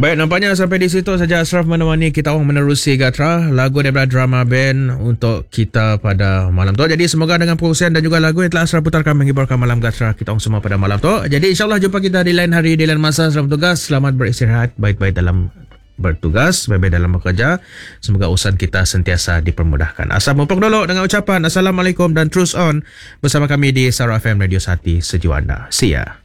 Baik, nampaknya sampai di situ saja Ashraf menemani kita orang menerusi Gatra lagu daripada drama band untuk kita pada malam tu. Jadi semoga dengan perkongsian dan juga lagu yang telah Ashraf putarkan menghiburkan malam Gatra kita orang semua pada malam tu. Jadi insyaAllah jumpa kita di lain hari, di lain masa. Selamat bertugas, selamat beristirahat, baik-baik dalam bertugas, baik-baik dalam bekerja. Semoga urusan kita sentiasa dipermudahkan. Asal mumpung dulu dengan ucapan Assalamualaikum dan terus on bersama kami di Sara FM Radio Sati Sejuk Anda. See ya.